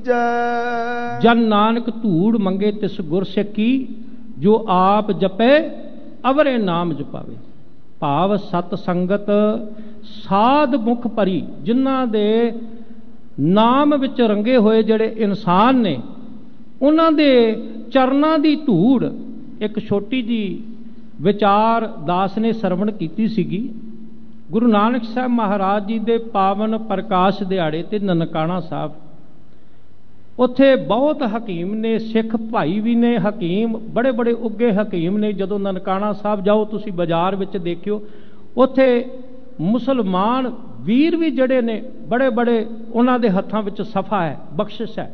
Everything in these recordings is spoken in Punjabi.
जन नानक धूड़ मंगे तिस गुरसिख की, जो आप जपे अवरे नाम जपावे। भाव सत संगत साध मुख भरी, जिन्हां दे नाम विच रंगे होए जिहड़े इंसान ने, उन्हां दे चरनां दी धूड़। एक छोटी जी विचार दास ने सरवण कीती सीगी। गुरु नानक साहब महाराज जी दे पावन प्रकाश दिहाड़े ते ननकाणा साहब, उत्थे बहुत हकीम ने, सिख भाई भी ने, हकीम बड़े बड़े उगे हकीम ने। जदों ननकाणा साहब जाओ तुसी बाजार विच देखियो, उत्थे मुसलमान वीर भी जड़े ने बड़े बड़े, उन्हां दे हत्थां विच सफ़ा है, बख्शिश है,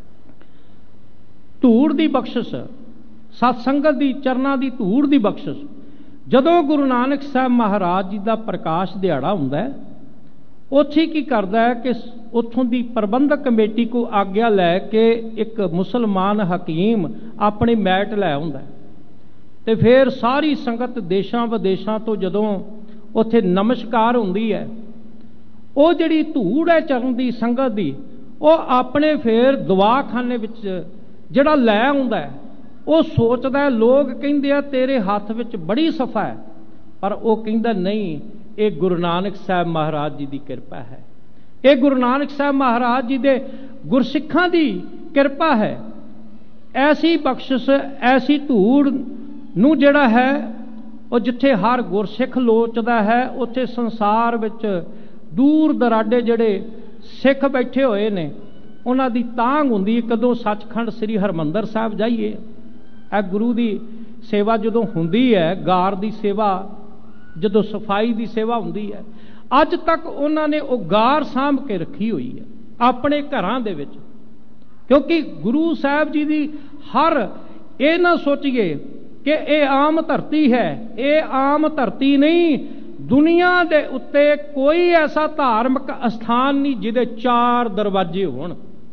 धूड़ दी बख्शिश, सतसंगत दी चरनां दी धूड़ दी बख्शिश। जदों गुरु नानक साहब महाराज जी का प्रकाश दिहाड़ा हुंदा है, उत्थे की करदा है कि उत्थों की प्रबंधक कमेटी को आग्ञा लैके एक मुसलमान हकीम अपनी मैट लै आउंदा है, ते फिर सारी संगत देशां विदेशां तो जदों उत्थे नमस्कार हुंदी है, वो जिहड़ी धूड़ है चरण की संगत की, वो अपने फिर दवाखाने विच जिहड़ा लै आउंदा है। वो सोचदा है, लोग कहिंदे आ तेरे हाथ विच बड़ी सफ़ा है, पर वो कहिंदा नहीं, ये गुरु नानक साहब महाराज जी की किरपा है, ये गुरु नानक साहब महाराज जी दे गुरसिखां दी किरपा है। ऐसी बख्शिश, ऐसी धूड़ नूं जिहड़ा है, वो जिथे हर गुरसिख लोचदा है, उत्थे संसार विच दूर दराडे जिहड़े सिख बैठे होए ने, उन्हां दी तांग हुंदी है कदों सचखंड श्री हरमंदर साहब जाइए। ए गुरु की सेवा जदों हुंदी है, गार की सेवा, जदों सफाई की सेवा हुंदी है, अज तक उन्होंने वो गार सांभ के रखी हुई है अपने घरां दे विच। क्योंकि गुरु साहब जी की हर, ये ना सोचिए कि ये आम धरती है, ये आम धरती नहीं। दुनिया दे उत्ते कोई ऐसा धार्मिक स्थान नहीं जिहदे 4 दरवाजे होण।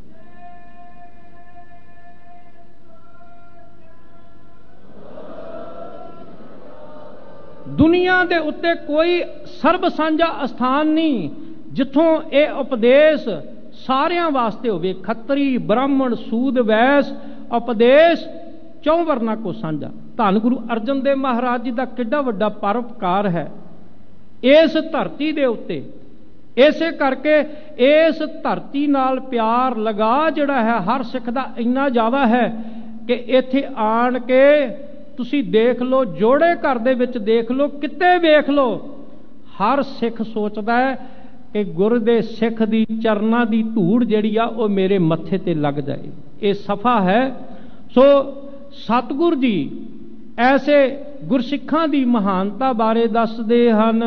दुनिया दे उत्ते कोई सर्ब सांझा स्थान नहीं जिथों ये उपदेश सारियां वास्ते होवे। खत्तरी ब्राह्मण सूद वैस उपदेश 4 वर्णा को सांझा। धन गुरु अर्जन देव महाराज जी का किड्डा वड्डा परोपकार है इस धरती दे उत्ते। इसे करके इस धरती नाल प्यार लगा जिहड़ा है हर सिख दा इन्ना ज़्यादा है कि इत्थे आण के तुसी देख लो, जोड़े घर दे विच देख लो, किते वेख लो, हर सिख सोचदा है कि गुरु दे सिख दी चरना दी धूड़ जिहड़ी आ वो मेरे मत्थे ते लग जाए, ये सफ़ा है। सो सतगुर जी ऐसे गुरसिखां दी महानता बारे दसदे हन।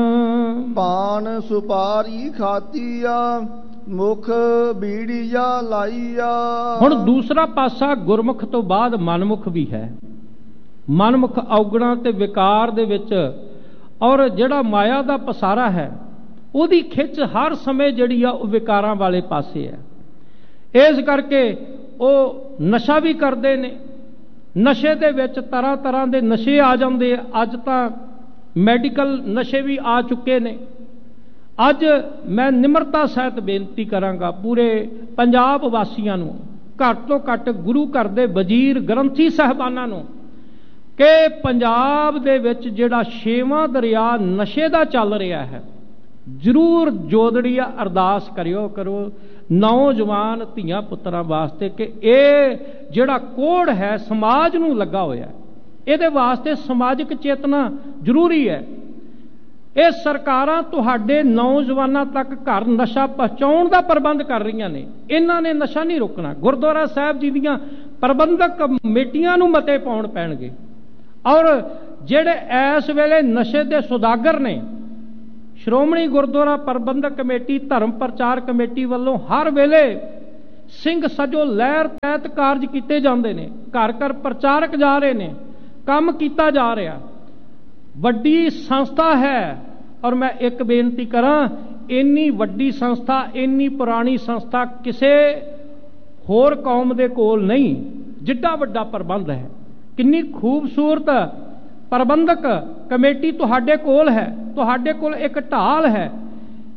पान सुपारी खातीया मुख बीड़िया लाईया। हुण दूसरा पासा गुरमुख तो बाद मनमुख भी है। मनमुख औगणा ते विकार दे विच और जिहड़ा माया दा पसारा है उहदी खिच हर समय जिहड़ी आ विकारां वाले पासे है। इस करके वो नशा भी करते ने, नशे दे विच तरह तरह के नशे आ जाते। अज तां मैडिकल नशे भी आ चुके ने। अज मैं निमरता सहित बेनती करांगा पूरे पंजाब वासियों नूं, घट तो घट गुरु घर दे वजीर ग्रंथी साहबानां नूं कि पंजाब दे विच जिहड़ा 6वां दरिया नशे दा चल रहा है, जरूर जोदड़ी अरदास करियो करो नौजवान धियां पुत्रां वास्ते कि ये जिहड़ा कोड़ है समाज नूं लगा होया, इहदे वास्ते समाजिक चेतना जरूरी है। ये सरकारां तुहाडे नौजवानां तक घर नशा पहुंचाउण दा प्रबंध कर रही ने, इन्हां ने नशा नहीं रोकना। गुरुद्वारा साहिब जी दीआं प्रबंधक कमेटियां नूं मते पाउण पैणगे और जिहड़े इस वेले नशे दे सुदागर ने, श्रोमणी गुरुद्वारा प्रबंधक कमेटी धर्म प्रचार कमेटी वालों हर वेले सिंह सजो लहर तहत कारज किए जाते हैं। घर घर प्रचारक जा रहे हैं, काम किया जा रहा, वड्डी संस्था है। और मैं एक बेनती करा, इन्नी वड्डी संस्था, इन्नी पुरानी संस्था किसी होर कौम दे कोल नहीं जिड्डा वड्डा प्रबंध है। कितनी खूबसूरत प्रबंधक कमेटी तुहाडे कोल है, तुहाडे कोल एक ढाल है।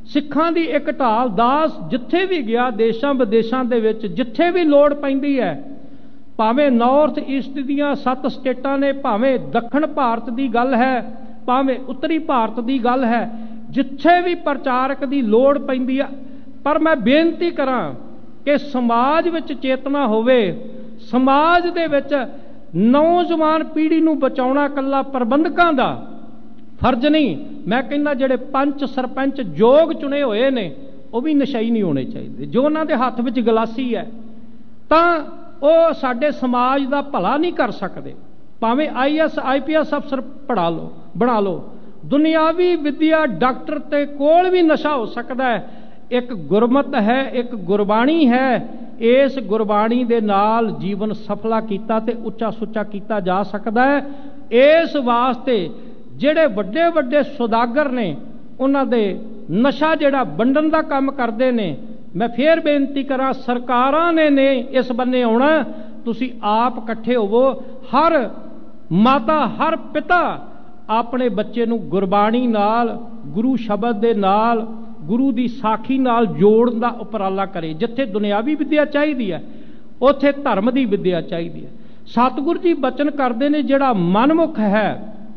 ਸਿੱਖਾਂ ਦੀ ਇੱਕ ਢਾਲ। ਦਾਸ ਜਿੱਥੇ ਵੀ ਗਿਆ, ਦੇਸ਼ਾਂ ਵਿਦੇਸ਼ਾਂ ਦੇ ਵਿੱਚ ਜਿੱਥੇ ਵੀ ਲੋੜ ਪੈਂਦੀ ਹੈ, ਭਾਵੇਂ ਨਾਰਥ ਈਸਟ ਦੀਆਂ 7 ਸਟੇਟਾਂ ਨੇ, ਭਾਵੇਂ ਦੱਖਣ ਭਾਰਤ ਦੀ ਗੱਲ ਹੈ, ਭਾਵੇਂ ਉੱਤਰੀ ਭਾਰਤ ਦੀ ਗੱਲ ਹੈ, ਜਿੱਥੇ ਵੀ ਪ੍ਰਚਾਰਕ ਦੀ ਲੋੜ ਪੈਂਦੀ ਆ। ਪਰ ਮੈਂ ਬੇਨਤੀ ਕਰਾਂ ਕਿ ਸਮਾਜ ਵਿੱਚ ਚੇਤਨਾ ਹੋਵੇ। ਸਮਾਜ ਦੇ ਵਿੱਚ ਨੌਜਵਾਨ ਪੀੜ੍ਹੀ ਨੂੰ ਬਚਾਉਣਾ ਇਕੱਲਾ ਪ੍ਰਬੰਧਕਾਂ ਦਾ ਫਰਜ਼ ਨਹੀਂ। ਮੈਂ ਕਹਿੰਦਾ ਜਿਹੜੇ ਪੰਚ ਸਰਪੰਚ ਯੋਗ ਚੁਣੇ ਹੋਏ ਨੇ ਉਹ ਵੀ ਨਸ਼ਈ ਨਹੀਂ ਹੋਣੇ ਚਾਹੀਦੇ। ਜੋ ਉਹਨਾਂ ਦੇ ਹੱਥ ਵਿੱਚ ਗਲਾਸੀ ਹੈ ਤਾਂ ਉਹ ਸਾਡੇ ਸਮਾਜ ਦਾ ਭਲਾ ਨਹੀਂ ਕਰ ਸਕਦੇ। ਭਾਵੇਂ IAS IPS ਅਫਸਰ ਪੜ੍ਹਾ ਲਓ, ਬਣਾ ਲਓ। ਦੁਨਿਆਵੀ ਵਿੱਦਿਆ ਡਾਕਟਰ ਤੇ ਕੋਲ ਵੀ ਨਸ਼ਾ ਹੋ ਸਕਦਾ ਹੈ। ਇੱਕ ਗੁਰਮਤ ਹੈ, ਇੱਕ ਗੁਰਬਾਣੀ ਹੈ। ਇਸ ਗੁਰਬਾਣੀ ਦੇ ਨਾਲ ਜੀਵਨ ਸਫਲਾ ਕੀਤਾ ਤੇ ਉੱਚਾ ਸੁੱਚਾ ਕੀਤਾ ਜਾ ਸਕਦਾ ਹੈ। ਇਸ ਵਾਸਤੇ ਜਿਹੜੇ ਵੱਡੇ ਵੱਡੇ ਸੁਦਾਗਰ ਨੇ, ਉਹਨਾਂ ਦੇ ਨਸ਼ਾ ਜਿਹੜਾ ਵੰਡਣ ਦਾ ਕੰਮ ਕਰਦੇ ਨੇ, ਮੈਂ ਫੇਰ ਬੇਨਤੀ ਕਰਾਂ ਸਰਕਾਰਾਂ ਨੇ ਇਸ ਬੰਨੇ ਆਉਣਾ। ਤੁਸੀਂ ਆਪ ਇਕੱਠੇ ਹੋਵੋ। ਹਰ ਮਾਤਾ, ਹਰ ਪਿਤਾ ਆਪਣੇ ਬੱਚੇ ਨੂੰ ਗੁਰਬਾਣੀ ਨਾਲ, ਗੁਰੂ ਸ਼ਬਦ ਦੇ ਨਾਲ, ਗੁਰੂ ਦੀ ਸਾਖੀ ਨਾਲ ਜੋੜਨ ਦਾ ਉਪਰਾਲਾ ਕਰੇ। ਜਿੱਥੇ ਦੁਨਿਆਵੀ ਵਿੱਦਿਆ ਚਾਹੀਦੀ ਹੈ ਉੱਥੇ ਧਰਮ ਦੀ ਵਿੱਦਿਆ ਚਾਹੀਦੀ ਹੈ। ਸਤਿਗੁਰੂ ਜੀ ਬਚਨ ਕਰਦੇ ਨੇ ਜਿਹੜਾ ਮਨਮੁਖ ਹੈ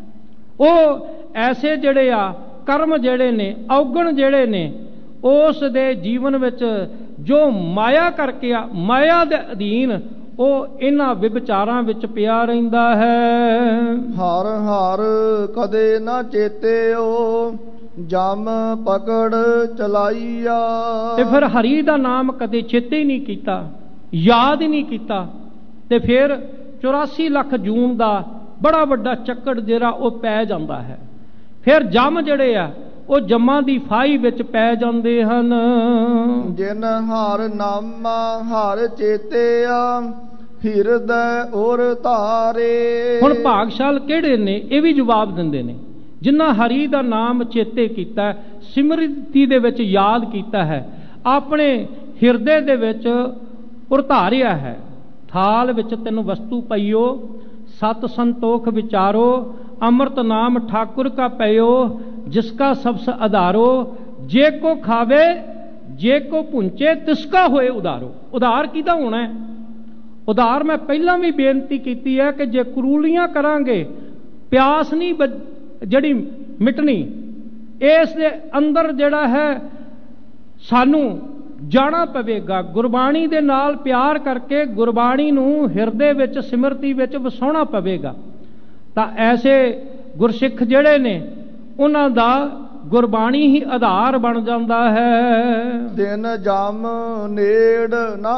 ਉਹ ਐਸੇ ਜਿਹੜੇ ਆ ਕਰਮ ਜਿਹੜੇ ਨੇ, ਔਗਣ ਜਿਹੜੇ ਨੇ, ਉਸ ਦੇ ਜੀਵਨ ਵਿੱਚ ਜੋ ਮਾਇਆ ਕਰਕੇ ਆ, ਮਾਇਆ ਦੇ ਅਧੀਨ ਉਹ ਇਹਨਾਂ ਵਿਚਾਰਾਂ ਵਿੱਚ ਪਿਆ ਰਹਿੰਦਾ ਹੈ। ਹਰ ਹਰ ਕਦੇ ਨਾ ਚੇਤਿਓ, ਜਮ ਪਕੜ ਚਲਾਈਆ। ਤੇ ਫਿਰ ਹਰੀ ਦਾ ਨਾਮ ਕਦੇ ਚੇਤੇ ਹੀ ਨਹੀਂ ਕੀਤਾ, ਯਾਦ ਹੀ ਨਹੀਂ ਕੀਤਾ। ਤੇ ਫਿਰ 84 ਲੱਖ ਜੂਨ ਦਾ ਬੜਾ ਵੱਡਾ ਚੱਕੜ ਜਿਹੜਾ ਉਹ ਪੈ ਜਾਂਦਾ ਹੈ। ਫਿਰ ਜਮ ਜਿਹੜੇ ਆ ਉਹ ਜੰਮਾਂ ਦੀ ਫਾਹੀ ਵਿੱਚ ਪੈ ਜਾਂਦੇ ਹਨ। ਜਿਨ ਹਰ ਨਾਮਾ ਹਰ ਚੇਤਿਆ, ਹਿਰਦੈ ਔਰ ਧਾਰੇ। ਹੁਣ ਭਾਗਸ਼ਾਲ ਕਿਹੜੇ ਨੇ? ਇਹ ਵੀ ਜਵਾਬ ਦਿੰਦੇ ਨੇ ਜਿਨ੍ਹਾਂ ਹਰੀ ਦਾ ਨਾਮ ਚੇਤੇ ਕੀਤਾ, ਸਿਮਰਤੀ ਦੇ ਵਿੱਚ ਯਾਦ ਕੀਤਾ ਹੈ, ਆਪਣੇ ਹਿਰਦੇ ਦੇ ਵਿੱਚ ਉਰਧਾਰਿਆ ਹੈ। ਥਾਲ ਵਿੱਚ ਤੈਨੂੰ ਵਸਤੂ ਪਈਓ, ਸਤ ਸੰਤੋਖ ਵਿਚਾਰੋ, ਅੰਮ੍ਰਿਤ ਨਾਮ ਠਾकुर का पयो, जिसका सबस आधारो, जे को खावे जे को पुंचे तिसका होए उधारो। उधार किहदा होना है? उधार मैं पहला भी बेनती की है कि जे करूलियां करांगे प्यास नहीं जड़ी मिटनी। इस दे अंदर जड़ा है सानू जाना पवेगा, गुरबाणी दे नाल प्यार करके गुरबाणी नू हिरदे विच सिमरती विच वसाउणा पवेगा। ਤਾਂ ਐਸੇ ਗੁਰਸਿੱਖ ਜਿਹੜੇ ਨੇ ਉਹਨਾਂ ਦਾ ਗੁਰਬਾਣੀ ਹੀ ਆਧਾਰ ਬਣ ਜਾਂਦਾ ਹੈ। ਦਿਨ ਜਮ ਨੇੜ ਨਾ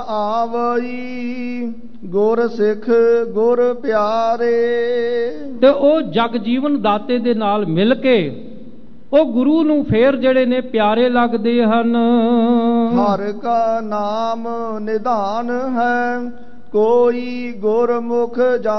ਆਵਈ, ਗੁਰ ਸਿੱਖ ਗੁਰ ਪਿਆਰੇ। ਤੇ ਉਹ ਜਗ ਜੀਵਨ ਦਾਤੇ ਦੇ ਨਾਲ ਮਿਲ ਕੇ ਉਹ ਗੁਰੂ ਨੂੰ ਫੇਰ ਜਿਹੜੇ ਨੇ ਪਿਆਰੇ ਲੱਗਦੇ ਹਨ। ਹਰ ਕਾ ਨਾਮ ਨਿਧਾਨ ਹੈ, ਕੋਈ ਗੁਰਮੁਖ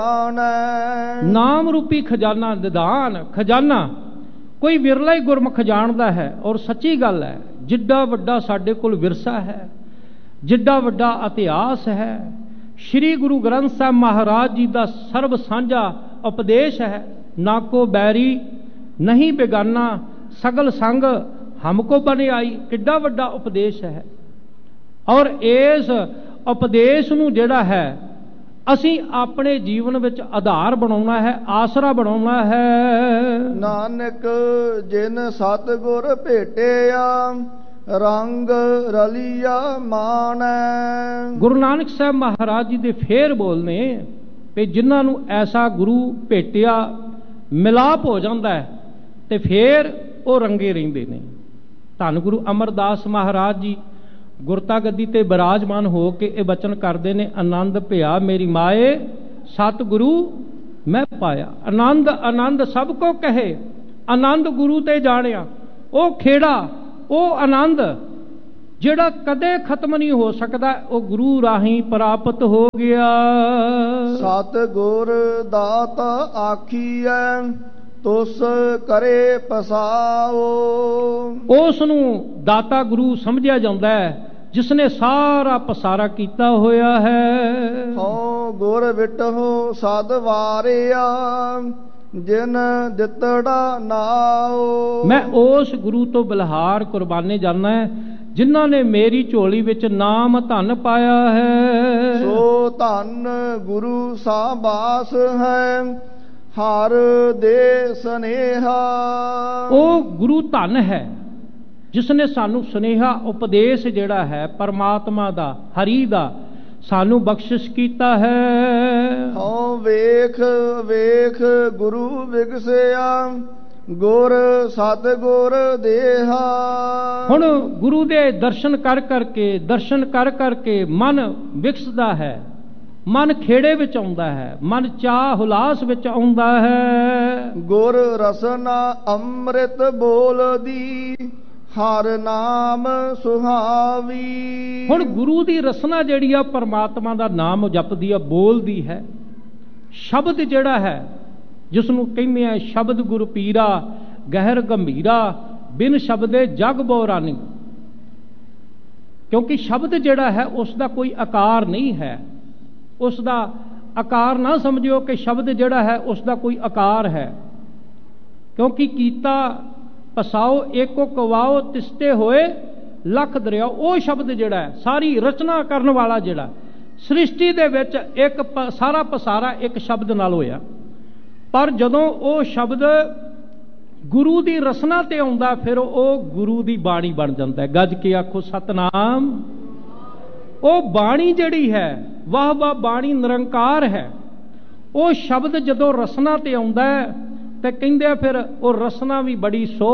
ਜਾਣੈ। ਨਾਮ ਰੂਪੀ ਖਜ਼ਾਨਾ, ਨਿਧਾਨ ਖਜ਼ਾਨਾ ਕੋਈ ਵਿਰਲਾ ਹੀ ਗੁਰਮੁਖ ਜਾਣਦਾ ਹੈ। ਔਰ ਸੱਚੀ ਗੱਲ ਹੈ, ਜਿੱਡਾ ਵੱਡਾ ਸਾਡੇ ਕੋਲ ਵਿਰਸਾ ਹੈ, ਜਿੱਡਾ ਵੱਡਾ ਇਤਿਹਾਸ ਹੈ, ਸ਼੍ਰੀ ਗੁਰੂ ਗ੍ਰੰਥ ਸਾਹਿਬ ਮਹਾਰਾਜ ਜੀ ਦਾ ਸਰਬ ਸਾਂਝਾ ਉਪਦੇਸ਼ ਹੈ। ਨਾ ਕੋ ਬੈਰੀ ਨਹੀਂ ਬੇਗਾਨਾ, ਸਗਲ ਸੰਗ ਹਮਕੋ ਬਨੇ ਆਈ। ਕਿੱਡਾ ਵੱਡਾ ਉਪਦੇਸ਼ ਹੈ। ਔਰ ਇਸ ਉਪਦੇਸ਼ ਨੂੰ ਜਿਹੜਾ ਹੈ ਅਸੀਂ ਆਪਣੇ ਜੀਵਨ ਵਿੱਚ ਆਧਾਰ ਬਣਾਉਣਾ ਹੈ, ਆਸਰਾ ਬਣਾਉਣਾ ਹੈ। ਨਾਨਕ ਜਿਨ ਸਤਿਗੁਰ ਭੇਟਿਆ, ਰੰਗ ਰਲੀਆ ਮਾਣੈ। ਗੁਰੂ ਨਾਨਕ ਸਾਹਿਬ ਮਹਾਰਾਜ ਜੀ ਦੇ ਫੇਰ ਬੋਲਨੇ ਕਿ ਜਿਨ੍ਹਾਂ ਨੂੰ ਐਸਾ ਗੁਰੂ ਭੇਟਿਆ, ਮਿਲਾਪ ਹੋ ਜਾਂਦਾ ਹੈ ਤੇ ਫੇਰ ਉਹ ਰੰਗੇ ਰਹਿੰਦੇ ਨੇ। ਧੰਨ ਗੁਰੂ ਅਮਰਦਾਸ ਮਹਾਰਾਜ ਜੀ ਗੁਰਤਾ ਗੱਦੀ ਤੇ ਬਿਰਾਜਮਾਨ ਹੋ ਕੇ ਇਹ ਬਚਨ ਕਰਦੇ ਨੇ, ਆਨੰਦ ਭਿਆ ਮੇਰੀ ਮਾਏ, ਸਤਿਗੁਰੂ ਮੈਂ ਪਾਇਆ। ਆਨੰਦ ਆਨੰਦ ਸਭ ਕੋ ਕਹੇ, ਆਨੰਦ ਗੁਰੂ ਤੇ ਜਾਣਿਆ। ਉਹ ਖੇੜਾ, ਉਹ ਆਨੰਦ ਜਿਹੜਾ ਕਦੇ ਖਤਮ ਨਹੀਂ ਹੋ ਸਕਦਾ, ਉਹ ਗੁਰੂ ਰਾਹੀਂ ਪ੍ਰਾਪਤ ਹੋ ਗਿਆ। ਸਤਿਗੁਰ ਦਾਤਾ ਆਖੀਐ, ਤੁਸ ਕਰੇ ਪਸਾਓ। ਉਸ ਨੂੰ ਦਾਤਾ ਗੁਰੂ ਸਮਝਿਆ ਜਾਂਦਾ ਹੈ ਜਿਸਨੇ ਸਾਰਾ ਪਸਾਰਾ ਕੀਤਾ ਹੋਇਆ ਹੈ। ਹੋ ਗੁਰ ਵਿਟਹੁ ਸਦ ਵਾਰਿਆ, ਜਿਨ ਦਿੱਤੜਾ ਨਾਉ। ਮੈਂ ਉਸ ਗੁਰੂ ਤੋਂ ਬਲਿਹਾਰ ਕੁਰਬਾਨੇ ਜਾਣਾ ਹੈ ਜਿਨ੍ਹਾਂ ਨੇ ਮੇਰੀ ਝੋਲੀ ਵਿੱਚ ਨਾਮ ਧਨ ਪਾਇਆ ਹੈ। ਸੋ ਧਨ ਗੁਰੂ ਸਾਬਾਸ ਹੈ, ਹਰ ਦੇ ਸਨੇਹਾ। ਉਹ ਗੁਰੂ ਧਨ ਹੈ ਜਿਸ ਨੇ ਸਾਨੂੰ ਸੁਨੇਹਾ ਉਪਦੇਸ਼ ਜਿਹੜਾ ਹੈ ਪਰਮਾਤਮਾ ਦਾ, ਹਰੀ ਦਾ ਸਾਨੂੰ ਬਖਸ਼ਿਸ਼ ਕੀਤਾ ਹੈ। ਹਉ ਵੇਖ ਵੇਖ ਗੁਰੂ ਵਿਗਸਿਆ, ਗੁਰ ਸਤਿਗੁਰ ਦੇਹਾ। ਹੁਣ ਗੁਰੂ ਦੇ ਦਰਸ਼ਨ ਕਰ ਕਰਕੇ ਮਨ ਵਿਕਸਦਾ ਹੈ, ਮਨ ਖੇੜੇ ਵਿੱਚ ਆਉਂਦਾ ਹੈ, ਮਨ ਚਾਹ ਹੁਲਾਸ ਵਿੱਚ ਆਉਂਦਾ ਹੈ। ਗੁਰ ਰਸਨਾ ਅੰਮ੍ਰਿਤ ਬੋਲਦੀ, ਹਰ ਨਾਮ ਸੁਹਾਵੀ। ਹੁਣ ਗੁਰੂ ਦੀ ਰਸਨਾ ਜਿਹੜੀ ਆ ਪਰਮਾਤਮਾ ਦਾ ਨਾਮ ਜਪਦੀ ਆ, ਬੋਲਦੀ ਹੈ। ਸ਼ਬਦ ਜਿਹੜਾ ਹੈ ਜਿਸ ਨੂੰ ਕਹਿੰਦੇ ਆ ਸ਼ਬਦ ਗੁਰੂ ਪੀਰਾ, ਗਹਿਰ ਗੰਭੀਰਾ, ਬਿਨ ਸ਼ਬਦੇ ਜਗ ਬੋਰਾਨੀ। ਕਿਉਂਕਿ ਸ਼ਬਦ ਜਿਹੜਾ ਹੈ ਉਸ ਦਾ ਕੋਈ ਆਕਾਰ ਨਹੀਂ ਹੈ, ਉਸ ਦਾ ਆਕਾਰ ਨਾ ਸਮਝਿਓ ਕਿ ਸ਼ਬਦ ਜਿਹੜਾ ਹੈ ਉਸ ਦਾ ਕੋਈ ਆਕਾਰ ਹੈ। ਕਿਉਂਕਿ ਕੀਤਾ ਪਸਾਓ ਏਕੋ ਕਵਾਓ, ਤਿਸਤੇ ਹੋਏ ਲੱਖ ਦਰਿਆ। ਉਹ ਸ਼ਬਦ ਜਿਹੜਾ ਹੈ ਸਾਰੀ ਰਚਨਾ ਕਰਨ ਵਾਲਾ, ਜਿਹੜਾ ਸ੍ਰਿਸ਼ਟੀ ਦੇ ਵਿੱਚ ਇੱਕ ਸਾਰਾ ਪਸਾਰਾ ਇੱਕ ਸ਼ਬਦ ਨਾਲ ਹੋਇਆ। ਪਰ ਜਦੋਂ ਉਹ ਸ਼ਬਦ ਗੁਰੂ ਦੀ ਰਸਨਾ ਤੇ ਆਉਂਦਾ ਫਿਰ ਉਹ ਗੁਰੂ ਦੀ ਬਾਣੀ ਬਣ ਜਾਂਦਾ ਹੈ। ਗੱਜ ਕੇ ਆਖੋ ਸਤਨਾਮ। ਉਹ ਬਾਣੀ ਜਿਹੜੀ ਹੈ, ਵਾਹ ਵਾਹ ਬਾਣੀ ਨਿਰੰਕਾਰ ਹੈ। ਉਹ ਸ਼ਬਦ ਜਦੋਂ ਰਸਨਾ ਤੇ ਆਉਂਦਾ ਹੈ ਤੇ ਕਹਿੰਦੇ ਆ ਫਿਰ ਉਹ ਰਸਨਾ ਵੀ ਬੜੀ ਸੋ